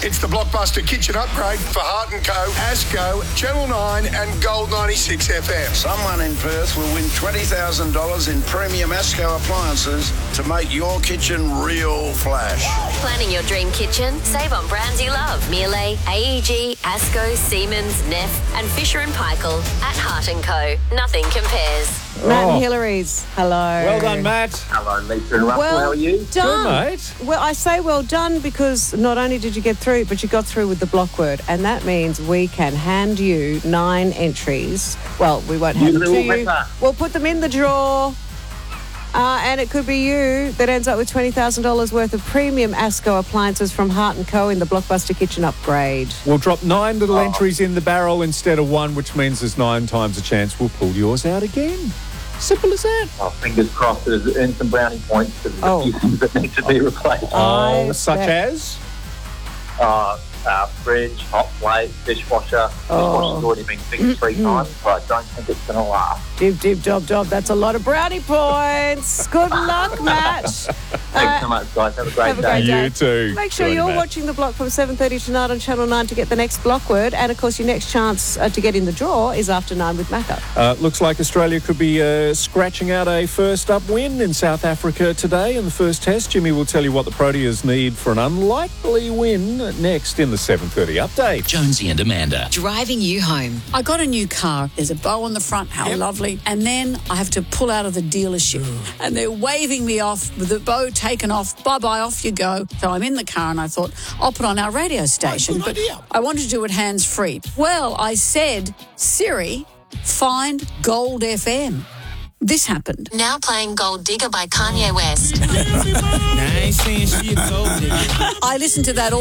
It's the Blockbuster Kitchen Upgrade for Hart & Co, Asco, Channel 9 and Gold 96 FM. Someone in Perth will win $20,000 in premium Asco appliances to make your kitchen real flash. Planning your dream kitchen? Save on brands you love. Miele, AEG, Asco, Siemens, Neff and Fisher & Paykel at Hart & Co. Nothing compares. Matt and Hillary's. Hello. Well done, Matt. Hello, Lisa and Russell. How are you? Done. Good, mate. Well, I say well done because not only did you get through, but you got through with the block word. And that means we can hand you 9 entries. Well, we won't hand them to you. We'll put them in the drawer. And it could be you that ends up with $20,000 worth of premium Asco appliances from Hart & Co in the Blockbuster Kitchen Upgrade. We'll drop 9 little entries in the barrel instead of 1, which means there's 9 times a chance we'll pull yours out again. Simple as that. Oh, fingers crossed there's earn some brownie points because there's a few things that need to be replaced. Such as? Fridge, hot plate, dishwasher. Dishwasher's already been fixed 3 times, but I don't think it's going to last. Dib, job. That's a lot of brownie points. Good luck, Matt. Thanks so much, guys. Have a great day. You too. Make sure Good, you're Matt. watching The Block from 7:30 tonight on Channel 9 to get the next block word. And, of course, your next chance to get in the draw is after 9 with Macca. Looks like Australia could be scratching out a first-up win in South Africa today in the first test. Jimmy will tell you what the Proteas need for an unlikely win next in the 7:30 update. Jonesy and Amanda. Driving you home. I got a new car. There's a bow on the front. How lovely. And then I have to pull out of the dealership. And they're waving me off with the bow taken off. Bye-bye, off you go. So I'm in the car and I thought, I'll put on our radio station. But I wanted to do it hands-free. Well, I said, Siri, find Gold FM. This happened. Now playing Gold Digger by Kanye West. I listened to that all